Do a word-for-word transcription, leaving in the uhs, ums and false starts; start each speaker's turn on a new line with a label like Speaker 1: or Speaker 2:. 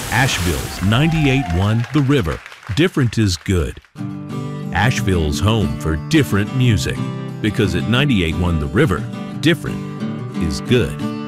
Speaker 1: Asheville's ninety-eight point one The River. Different is good. Asheville's home for different music. Because at ninety-eight point one The River, different is good.